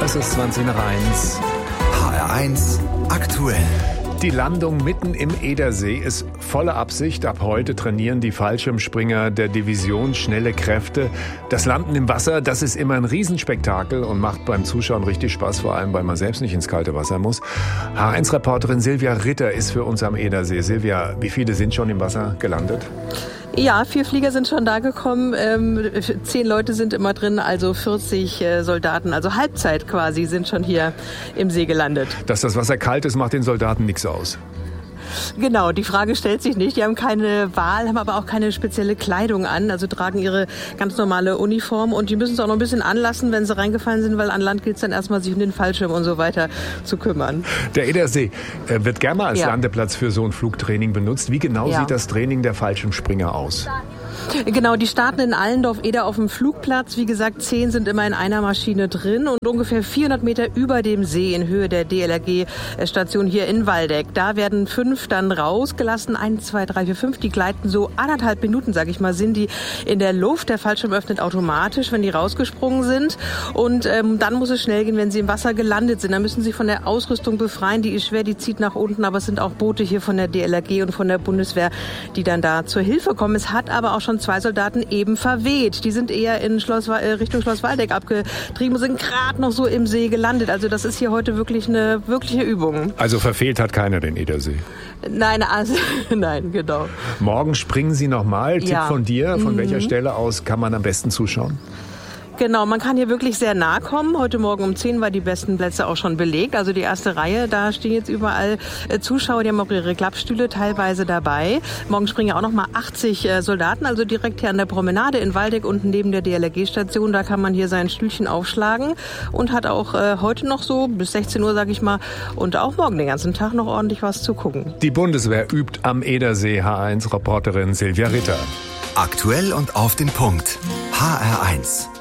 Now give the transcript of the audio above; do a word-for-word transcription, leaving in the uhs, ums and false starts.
Es ist zwanzig nach eins. H R eins aktuell. Die Landung mitten im Edersee ist volle Absicht. Ab heute trainieren die Fallschirmspringer der Division Schnelle Kräfte. Das Landen im Wasser, das ist immer ein Riesenspektakel und macht beim Zuschauen richtig Spaß, vor allem, weil man selbst nicht ins kalte Wasser muss. H eins Reporterin Silvia Ritter ist für uns am Edersee. Silvia, wie viele sind schon im Wasser gelandet? Ja, vier Flieger sind schon da gekommen, ähm, zehn Leute sind immer drin, also vierzig äh, Soldaten, also Halbzeit quasi, sind schon hier im See gelandet. Dass das Wasser kalt ist, macht den Soldaten nichts aus. Genau, die Frage stellt sich nicht. Die haben keine Wahl, haben aber auch keine spezielle Kleidung an, also tragen ihre ganz normale Uniform und die müssen es auch noch ein bisschen anlassen, wenn sie reingefallen sind, weil an Land gilt es dann erstmal, sich um den Fallschirm und so weiter zu kümmern. Der Edersee äh, wird gerne mal als ja. Landeplatz für so ein Flugtraining benutzt. Wie genau ja. sieht das Training der Fallschirmspringer aus? Genau, die starten in Allendorf-Eder auf dem Flugplatz. Wie gesagt, zehn sind immer in einer Maschine drin und ungefähr vierhundert Meter über dem See in Höhe der D L R G-Station hier in Waldeck. Da werden fünf dann rausgelassen. Eins, zwei, drei, vier, fünf. Die gleiten so anderthalb Minuten, sag ich mal, sind die in der Luft. Der Fallschirm öffnet automatisch, wenn die rausgesprungen sind. Und ähm, dann muss es schnell gehen, wenn sie im Wasser gelandet sind. Dann müssen sie von der Ausrüstung befreien. Die ist schwer, die zieht nach unten. Aber es sind auch Boote hier von der D L R G und von der Bundeswehr, die dann da zur Hilfe kommen. Es hat aber auch schon zwei Soldaten eben verweht. Die sind eher in Schloss, äh, Richtung Schloss Waldeck abgetrieben und sind gerade noch so im See gelandet. Also das ist hier heute wirklich eine wirkliche Übung. Also verfehlt hat keiner den Edersee? Nein, also, nein, genau. Morgen springen Sie nochmal. Tipp ja. von dir. Von mhm. welcher Stelle aus kann man am besten zuschauen? Genau, man kann hier wirklich sehr nah kommen. Heute Morgen um zehn war die besten Plätze auch schon belegt. Also die erste Reihe, da stehen jetzt überall Zuschauer, die haben auch ihre Klappstühle teilweise dabei. Morgen springen ja auch noch mal achtzig Soldaten, also direkt hier an der Promenade in Waldeck unten neben der D L R G-Station. Da kann man hier sein Stühlchen aufschlagen und hat auch äh, heute noch so bis sechzehn Uhr, sag ich mal, und auch morgen den ganzen Tag noch ordentlich was zu gucken. Die Bundeswehr übt am Edersee. H eins Reporterin Silvia Ritter. Aktuell und auf den Punkt. H R eins.